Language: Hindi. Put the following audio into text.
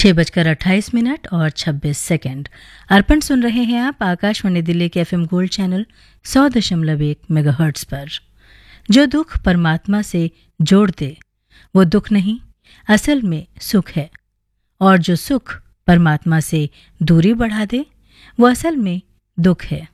6:28 और 26 सेकंड। अर्पण सुन रहे हैं आप आकाशवाणी दिल्ली के FM गोल्ड चैनल 100.1 मेगाहर्ट्ज पर। जो दुख परमात्मा से जोड़ दे वो दुख नहीं, असल में सुख है। और जो सुख परमात्मा से दूरी बढ़ा दे वो असल में दुख है।